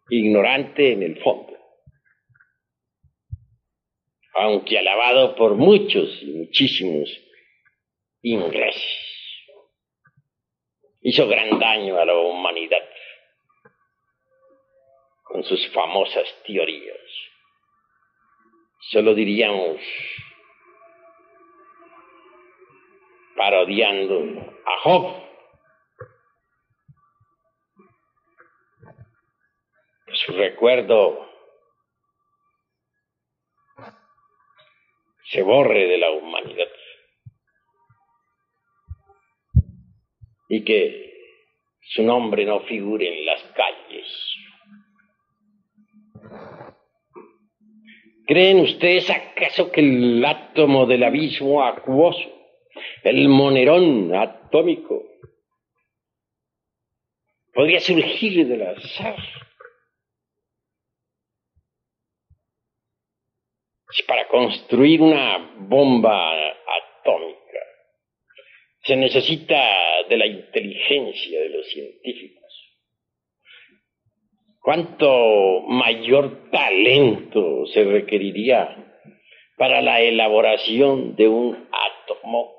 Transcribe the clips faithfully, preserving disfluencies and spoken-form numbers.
ignorante en el fondo, aunque alabado por muchos y muchísimos ingleses. Hizo gran daño a la humanidad con sus famosas teorías. Solo diríamos, parodiando a Job, que su recuerdo se borre de la humanidad y que su nombre no figure en las calles. ¿Creen ustedes acaso que el átomo del abismo acuoso, el monerón atómico, podría surgir del azar? Si para construir una bomba atómica se necesita de la inteligencia de los científicos, ¿cuánto mayor talento se requeriría para la elaboración de un átomo?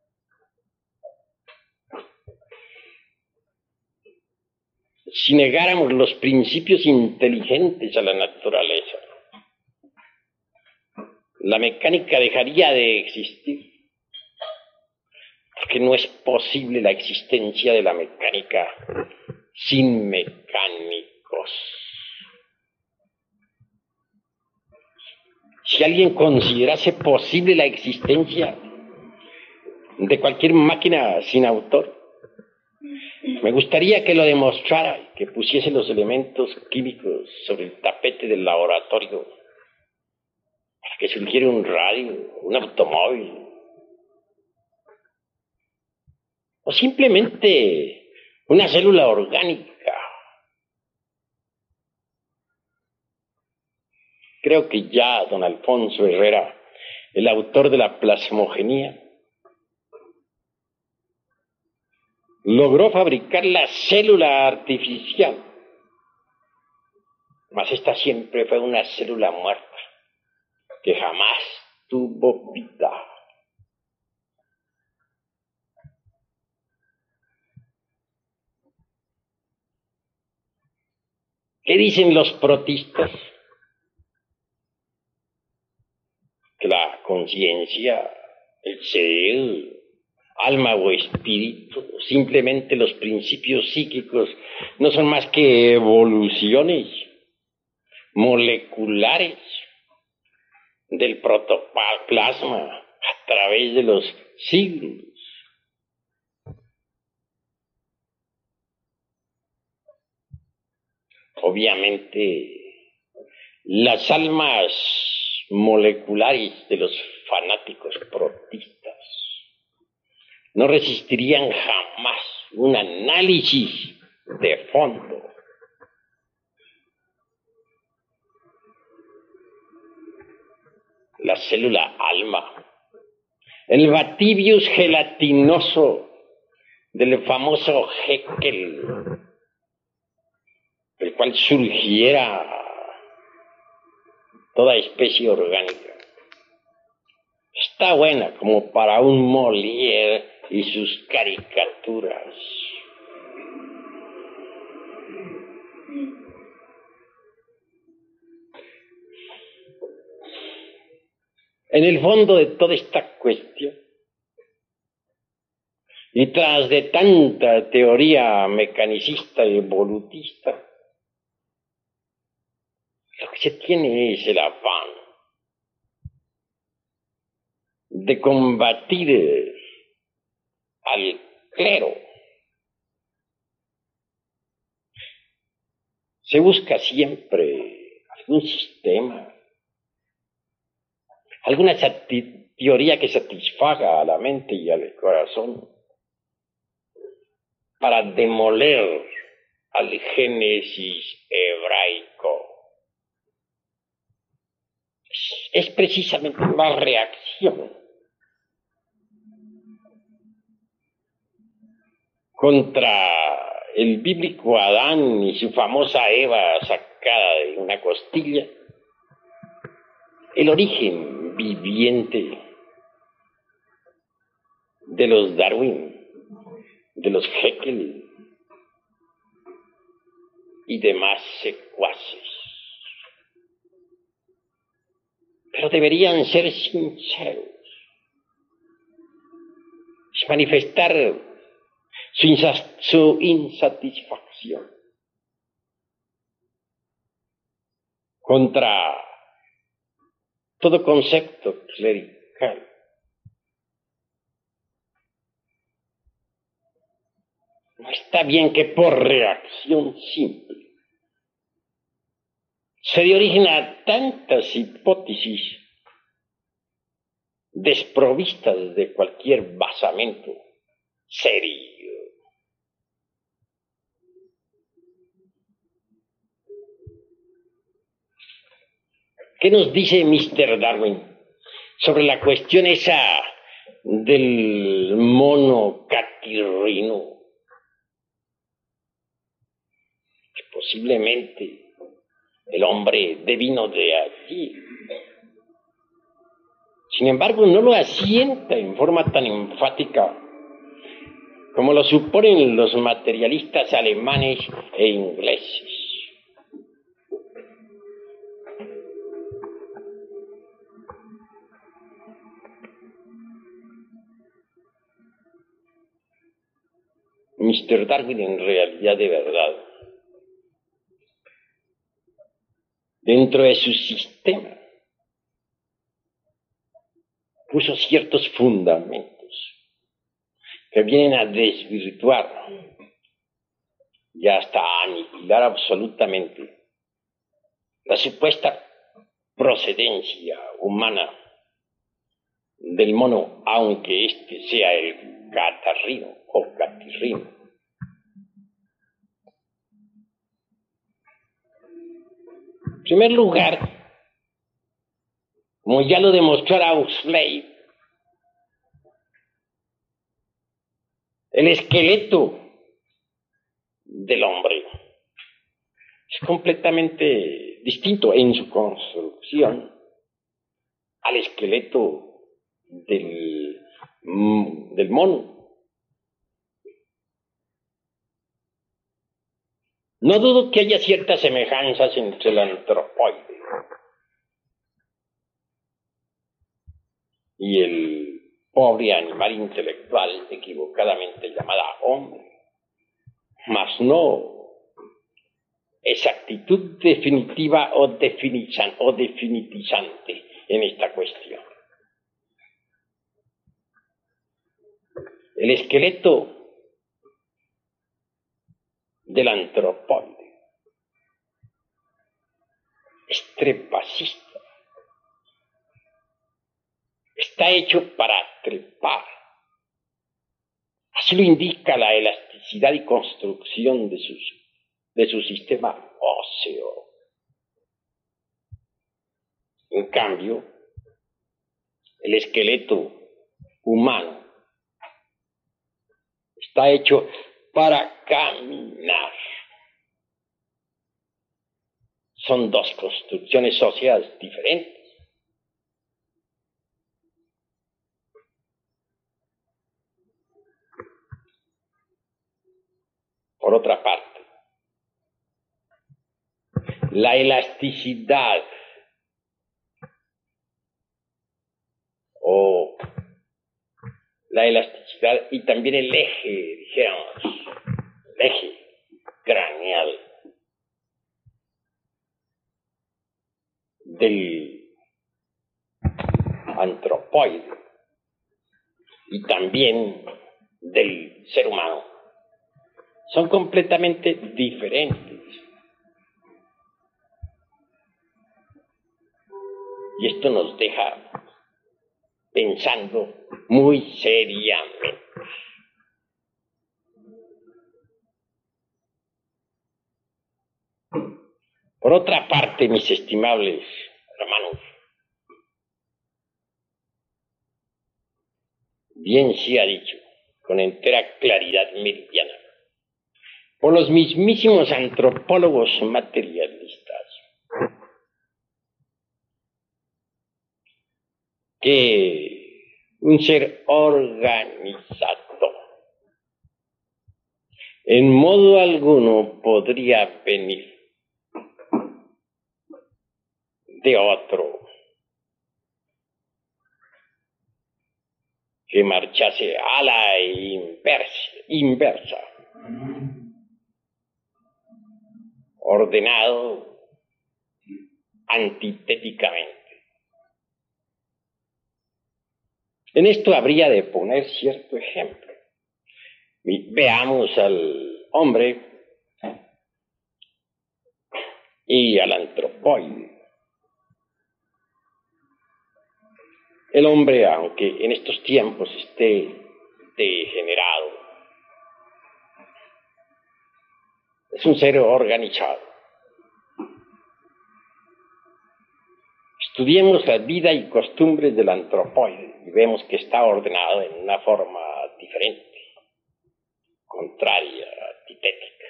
Si negáramos los principios inteligentes a la naturaleza, la mecánica dejaría de existir, porque no es posible la existencia de la mecánica sin mecánicos. Si alguien considerase posible la existencia de cualquier máquina sin autor, me gustaría que lo demostrara y que pusiese los elementos químicos sobre el tapete del laboratorio para que surgiera un radio, un automóvil, o simplemente una célula orgánica. Creo que ya don Alfonso Herrera, el autor de la plasmogenía, logró fabricar la célula artificial, mas esta siempre fue una célula muerta, que jamás tuvo vida. ¿Qué dicen los protistas? Que la conciencia, el ser, alma o espíritu, simplemente los principios psíquicos, no son más que evoluciones moleculares del protoplasma a través de los siglos. Obviamente, las almas moleculares de los fanáticos protistas no resistirían jamás un análisis de fondo. La célula alma, el batibius gelatinoso del famoso Haeckel, del cual surgiera toda especie orgánica, está buena como para un Molière y sus caricaturas. En el fondo de toda esta cuestión, y tras de tanta teoría mecanicista y evolutista, lo que se tiene es el afán de combatir al clero. Se busca siempre algún sistema, alguna teoría que satisfaga a la mente y al corazón para demoler al Génesis hebraico. Es precisamente la reacción contra el bíblico Adán y su famosa Eva arrancada de una costilla, el origen viviente de los Darwin, de los Haeckel y demás secuaces. Pero deberían ser sinceros y manifestar su, insas- su insatisfacción contra todo concepto clerical. No está bien que por reacción simple se dé origen a tantas hipótesis desprovistas de cualquier basamento serio. ¿Qué nos dice mister Darwin sobre la cuestión esa del mono catirrino? Que posiblemente el hombre devino de allí. Sin embargo, no lo asienta en forma tan enfática como lo suponen los materialistas alemanes e ingleses. mister Darwin, en realidad, de verdad, dentro de su sistema, puso ciertos fundamentos que vienen a desvirtuar y hasta a aniquilar absolutamente la supuesta procedencia humana del mono, aunque éste sea el catarrino o catirrino. En primer lugar, como ya lo demostró Huxley, el esqueleto del hombre es completamente distinto en su construcción al esqueleto del, del mono. No dudo que haya ciertas semejanzas entre el antropoide y el pobre animal intelectual equivocadamente llamada hombre, mas no exactitud definitiva o, definizan, o definitizante en esta cuestión. El esqueleto del antropoide es trepacista. Está hecho para trepar. Así lo indica la elasticidad y construcción de, sus, de su sistema óseo. En cambio, el esqueleto humano está hecho para caminar. Son dos construcciones óseas diferentes. Por otra parte, la elasticidad o la elasticidad y también el eje, dijéramos, el eje craneal del antropoide y también del ser humano son completamente diferentes. Y esto nos deja pensando muy seriamente. Por otra parte, mis estimables hermanos, bien se ha dicho, con entera claridad meridiana, por los mismísimos antropólogos materialistas, que un ser organizado en modo alguno podría venir de otro que marchase a la inversa, inversa, ordenado antitéticamente. En esto habría de poner cierto ejemplo. Veamos al hombre y al antropoide. El hombre, aunque en estos tiempos esté degenerado, es un ser organizado. Estudiemos la vida y costumbres del antropoide y vemos que está ordenado en una forma diferente, contraria, antitética.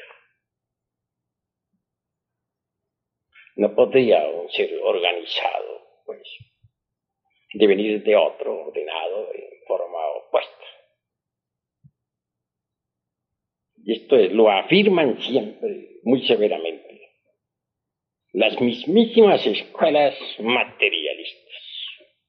No podría un ser organizado, pues, devenir de otro ordenado en forma opuesta. Y esto es, lo afirman siempre, muy severamente, las mismísimas escuelas materialistas.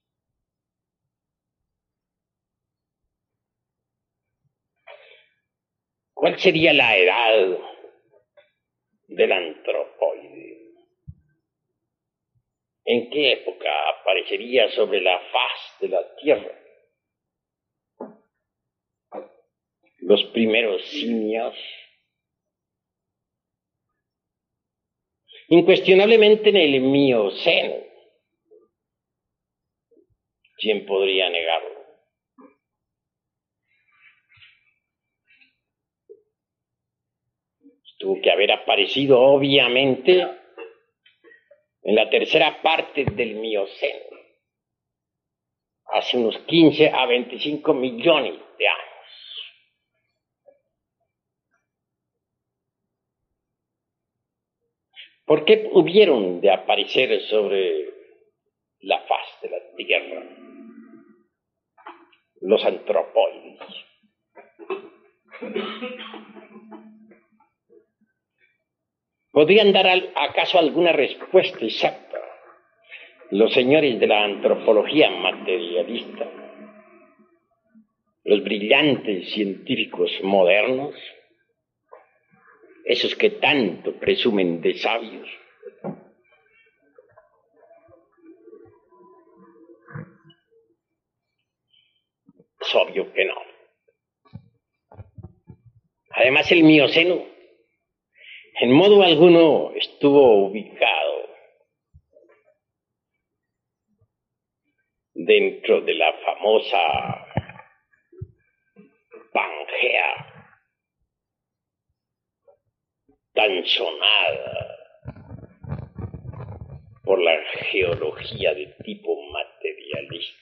¿Cuál sería la edad del antropoide? ¿En qué época aparecería sobre la faz de la Tierra? Los primeros simios. Incuestionablemente en el Mioceno. ¿Quién podría negarlo? Tuvo que haber aparecido, obviamente, en la tercera parte del Mioceno, hace unos quince a veinticinco millones de años. ¿Por qué hubieron de aparecer sobre la faz de la Tierra los antropoides? ¿Podrían dar acaso alguna respuesta exacta los señores de la antropología materialista, los brillantes científicos modernos, esos que tanto presumen de sabios? Es obvio que no. Además, el Mioceno en modo alguno estuvo ubicado dentro de la famosa Pangea, tan sonada por la geología de tipo materialista.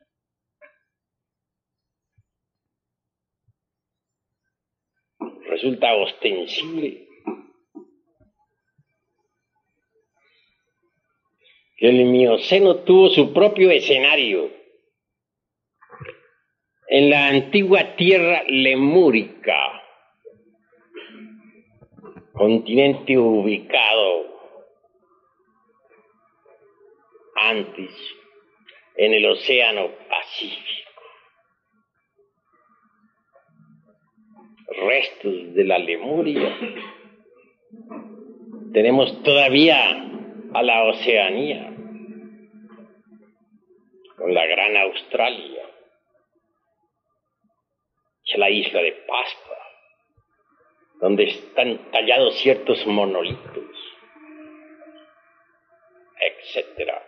Resulta ostensible que el Mioceno tuvo su propio escenario en la antigua tierra lemúrica, continente ubicado antes en el Océano Pacífico. Restos de la Lemuria. Tenemos todavía a la Oceanía, con la Gran Australia, y a la isla de Pascua, donde están tallados ciertos monolitos, etcétera.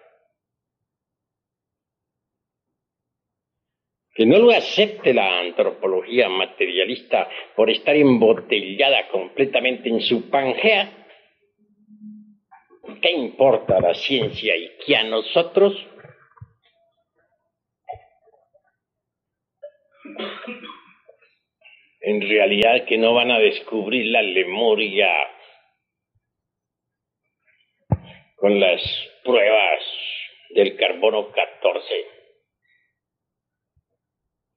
Que no lo acepte la antropología materialista por estar embotellada completamente en su Pangea. ¿Qué importa a la ciencia y qué a nosotros? En realidad que no van a descubrir la Lemuria con las pruebas del carbono catorce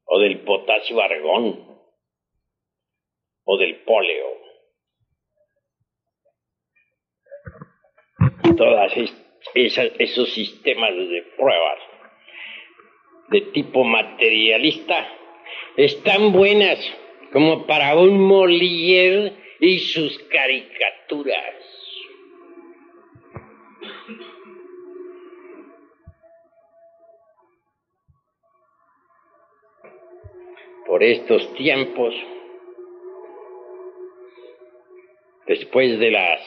o del potasio argón, o del poleo. Todas esas, esos sistemas de pruebas de tipo materialista están buenas como para un Molière y sus caricaturas. Por estos tiempos, después de las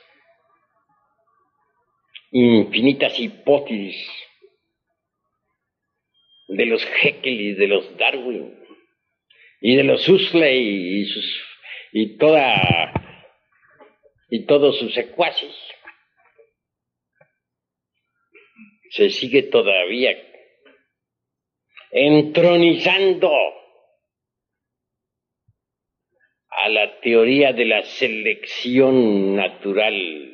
infinitas hipótesis de los Haeckel y de los Darwin y de los Huxley y sus y toda y todos sus secuaces, se sigue todavía entronizando a la teoría de la selección natural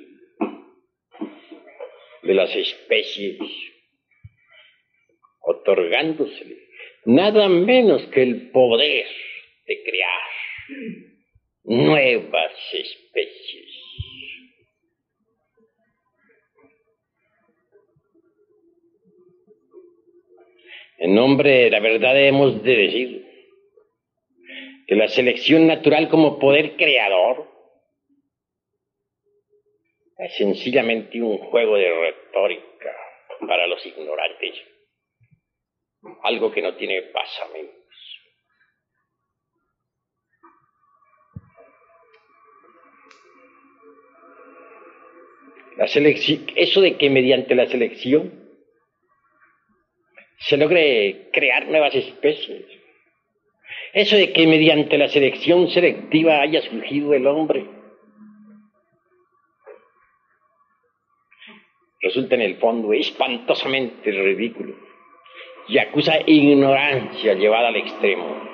de las especies, otorgándosele nada menos que el poder de crear nuevas especies. En nombre de la verdad hemos de decir que la selección natural como poder creador es sencillamente un juego de retórica para los ignorantes, algo que no tiene basamentos. La selección, eso de que mediante la selección se logre crear nuevas especies, eso de que mediante la selección selectiva haya surgido el hombre, resulta en el fondo espantosamente ridículo y acusa ignorancia llevada al extremo.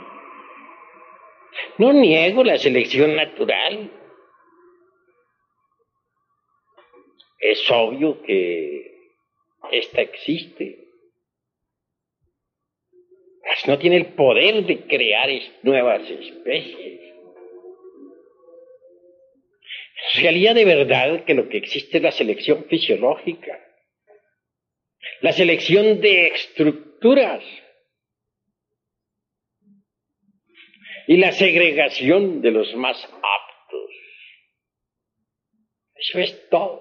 No niego la selección natural. Es obvio que esta existe. Mas no tiene el poder de crear nuevas especies. En realidad, de verdad, que lo que existe es la selección fisiológica, la selección de estructuras y la segregación de los más aptos. Eso es todo.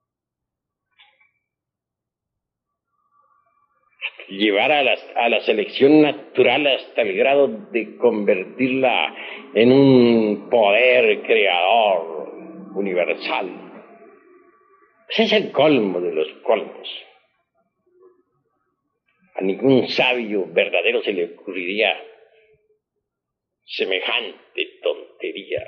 Llevar a la, a la selección natural hasta el grado de convertirla en un poder creador universal. Ese es el colmo de los colmos. A ningún sabio verdadero se le ocurriría semejante tontería.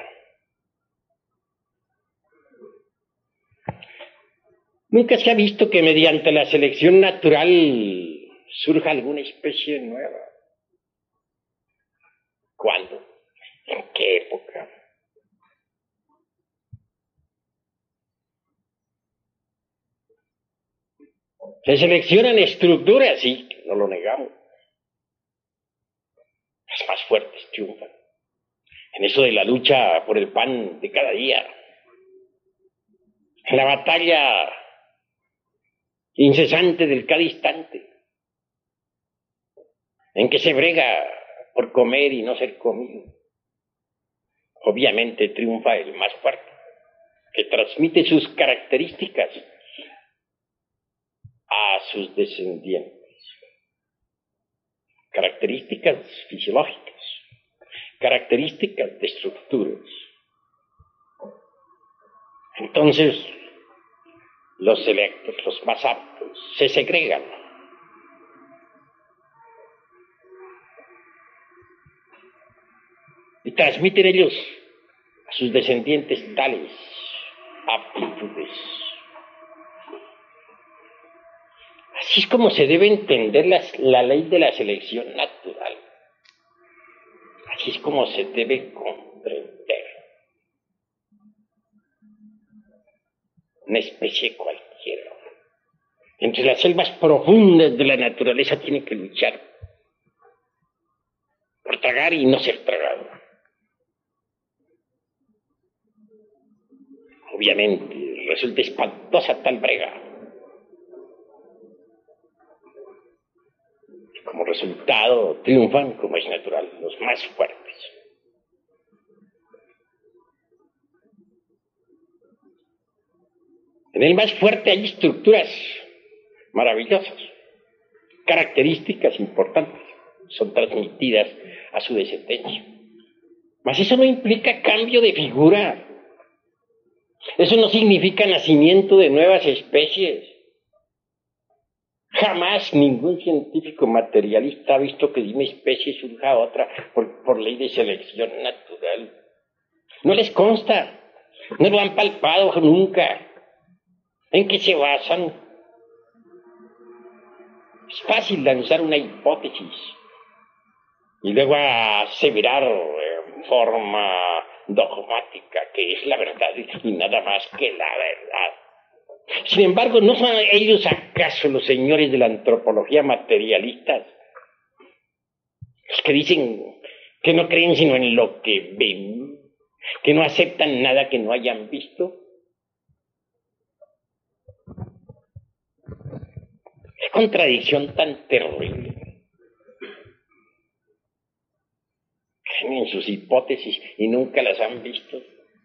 Nunca se ha visto que mediante la selección natural surja alguna especie nueva. ¿Cuándo? ¿En qué época? Se seleccionan estructuras, sí, no lo negamos. Las más fuertes triunfan. En eso de la lucha por el pan de cada día. En la batalla incesante del cada instante. En que se brega por comer y no ser comido. Obviamente triunfa el más fuerte, que transmite sus características a sus descendientes. Características fisiológicas, características de estructuras. Entonces, los selectos, los más aptos, se segregan. Y transmiten ellos a sus descendientes tales aptitudes. Así es como se debe entender la, la ley de la selección natural. Así es como se debe comprender. Una especie cualquiera. Entre las selvas profundas de la naturaleza tiene que luchar por tragar y no ser tragado. Obviamente, resulta espantosa tal brega. Como resultado, triunfan, como es natural, los más fuertes. En el más fuerte hay estructuras maravillosas, características importantes, son transmitidas a su descendencia. Mas eso no implica cambio de figura. Eso no significa nacimiento de nuevas especies. Jamás ningún científico materialista ha visto que de una especie surja otra por, por ley de selección natural. No les consta, no lo han palpado nunca. ¿En qué se basan? Es fácil lanzar una hipótesis y luego aseverar en forma dogmática que es la verdad y nada más que la verdad. Sin embargo, ¿no son ellos acaso los señores de la antropología materialistas? Los que dicen que no creen sino en lo que ven, que no aceptan nada que no hayan visto. Qué contradicción tan terrible. Creen en sus hipótesis y nunca las han visto.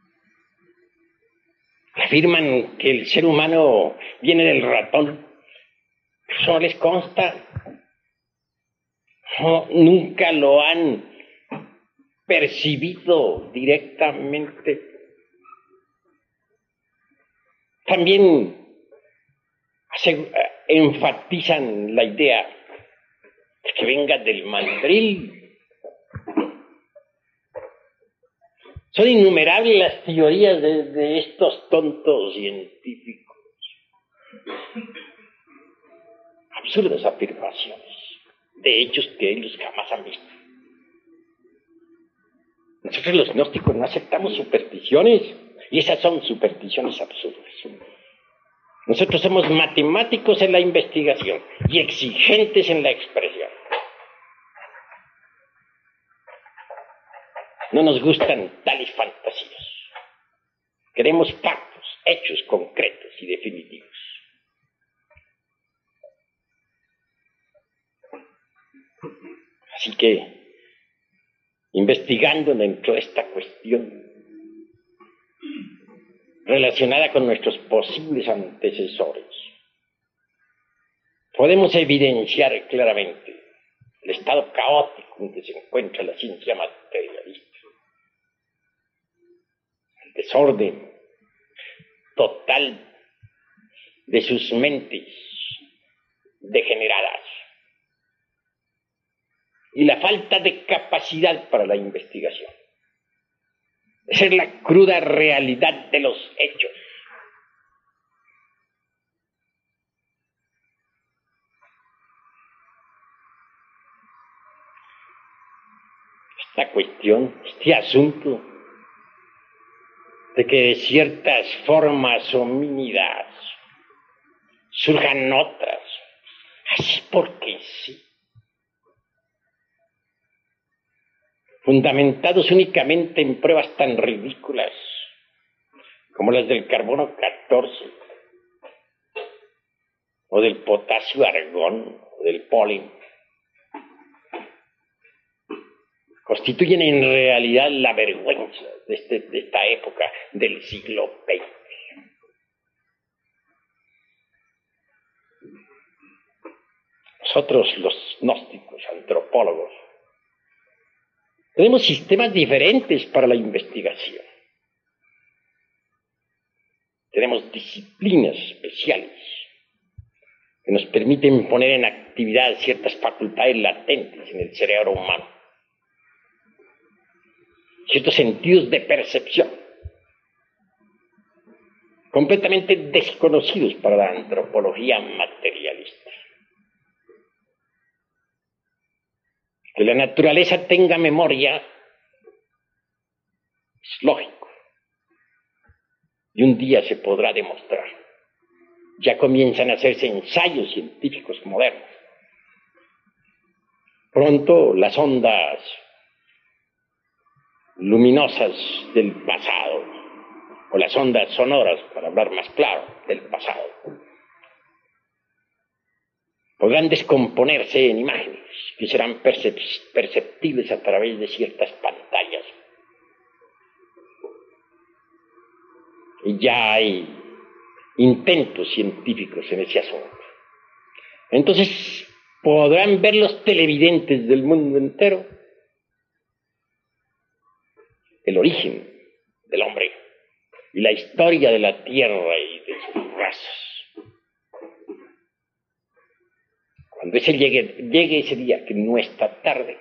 Afirman que el ser humano viene del ratón. Eso no les consta. No, nunca lo han percibido directamente. También enfatizan la idea de que venga del mandril. Son innumerables las teorías de, de estos tontos científicos. Absurdas afirmaciones de hechos que ellos jamás han visto. Nosotros los gnósticos no aceptamos supersticiones, y esas son supersticiones absurdas. Nosotros somos matemáticos en la investigación y exigentes en la expresión. No nos gustan tales fantasías. Queremos factos, hechos concretos y definitivos. Así que, investigando dentro de esta cuestión relacionada con nuestros posibles antecesores, podemos evidenciar claramente el estado caótico en que se encuentra la ciencia materialista. El desorden total de sus mentes degeneradas y la falta de capacidad para la investigación. Esa es la cruda realidad de los hechos. Esta cuestión, este asunto de que de ciertas formas homínidas surjan otras, así porque sí, fundamentados únicamente en pruebas tan ridículas como las del carbono catorce, o del potasio argón, o del polen, constituyen en realidad la vergüenza de, este, de esta época del siglo veinte. Nosotros, los gnósticos, antropólogos, tenemos sistemas diferentes para la investigación. Tenemos disciplinas especiales que nos permiten poner en actividad ciertas facultades latentes en el cerebro humano, ciertos sentidos de percepción completamente desconocidos para la antropología materialista. Que la naturaleza tenga memoria es lógico, y un día se podrá demostrar. Ya comienzan a hacerse ensayos científicos modernos. Pronto las ondas luminosas del pasado, o las ondas sonoras, para hablar más claro, del pasado, podrán descomponerse en imágenes que serán percep- perceptibles a través de ciertas pantallas. Y ya hay intentos científicos en ese asunto. Entonces, podrán ver los televidentes del mundo entero el origen del hombre y la historia de la Tierra y de sus razas. Cuando ese llegue, llegue ese día, que no está tarde,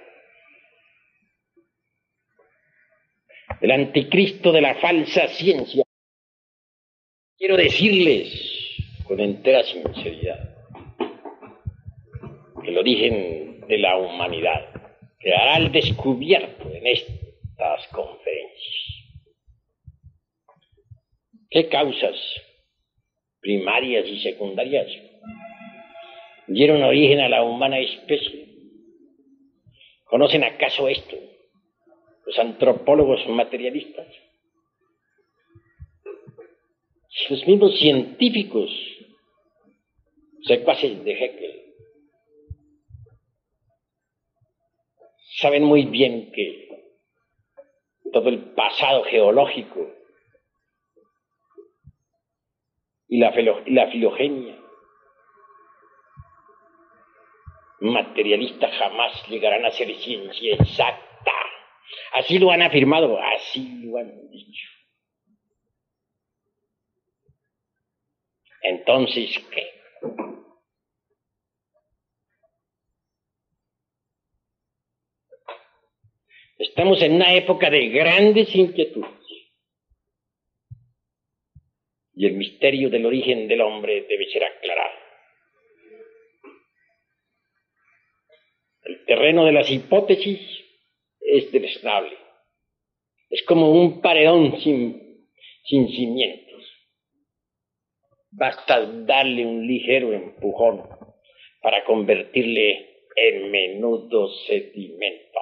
el anticristo de la falsa ciencia, quiero decirles con entera sinceridad que el origen de la humanidad quedará al descubierto en estas conferencias. ¿Qué causas primarias y secundarias dieron origen a la humana especie? ¿Conocen acaso esto los antropólogos materialistas? Los mismos científicos, secuaces de Haeckel, saben muy bien que todo el pasado geológico y la, filo, y la filogenia materialista jamás llegarán a ser ciencia exacta. Así lo han afirmado, así lo han dicho. Entonces, ¿qué? Estamos en una época de grandes inquietudes. Y el misterio del origen del hombre debe ser aclarado. El terreno de las hipótesis es deleznable. Es como un paredón sin, sin cimientos. Basta darle un ligero empujón para convertirle en menudo sedimento.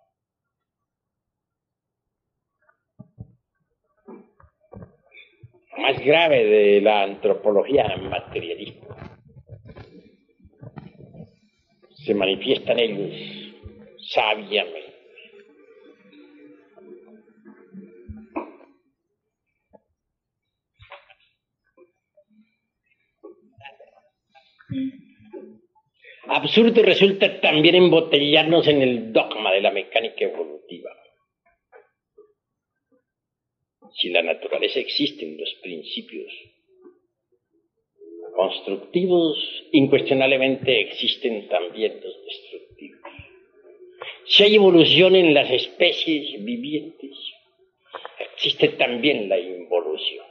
Lo más grave de la antropología materialista se manifiesta en ellos sabiamente. Absurdo resulta también embotellarnos en el dogma de la mecánica evolutiva. Si la naturaleza existen los principios constructivos, incuestionablemente existen también los destructivos. Si hay evolución en las especies vivientes, existe también la involución.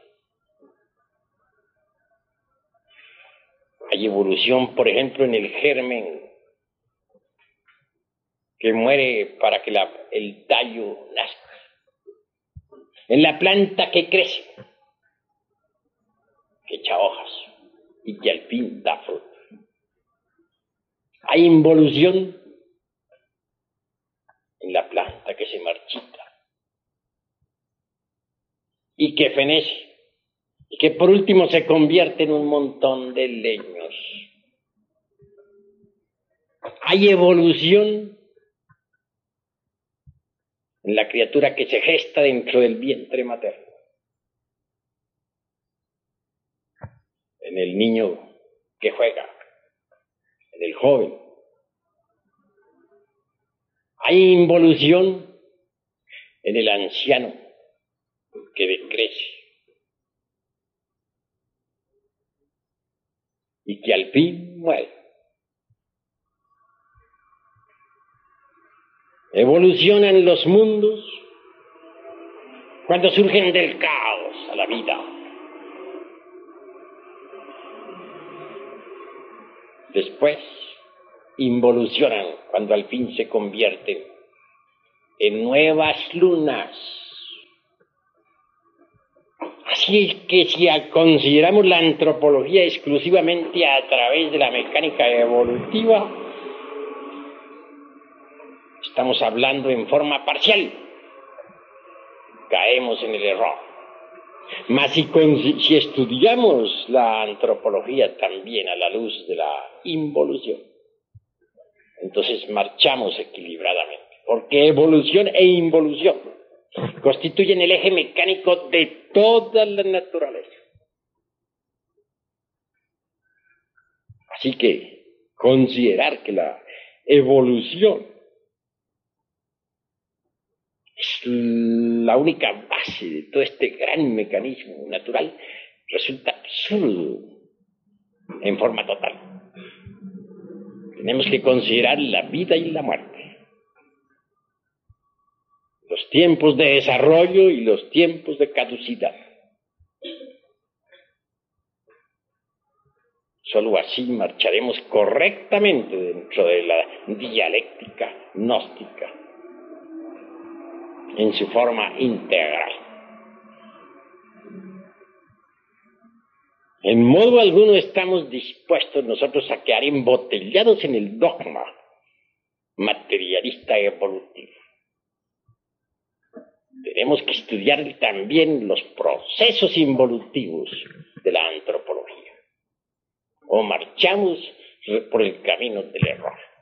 Hay evolución, por ejemplo, en el germen que muere para que la, el tallo nazca. En la planta que crece, que echa hojas y que al fin da fruto. Hay involución en la planta que se marchita y que fenece y que por último se convierte en un montón de leños. Hay evolución en la criatura que se gesta dentro del vientre materno, en el niño que juega, en el joven. Hay involución en el anciano que decrece y que al fin muere. Evolucionan los mundos cuando surgen del caos a la vida. Después involucionan cuando al fin se convierten en nuevas lunas. Así que si consideramos la antropología exclusivamente a través de la mecánica evolutiva, estamos hablando en forma parcial caemos en el error. Mas si, si estudiamos la antropología también a la luz de la involución, entonces marchamos equilibradamente, porque evolución e involución constituyen el eje mecánico de toda la naturaleza. Así que considerar que la evolución es la única base de todo este gran mecanismo natural resulta absurdo en forma total. Tenemos que considerar la vida y la muerte, los tiempos de desarrollo y los tiempos de caducidad. Solo así marcharemos correctamente dentro de la dialéctica gnóstica en su forma integral. En modo alguno estamos dispuestos nosotros a quedar embotellados en el dogma materialista evolutivo. Tenemos que estudiar también los procesos involutivos de la antropología, o marchamos por el camino del error.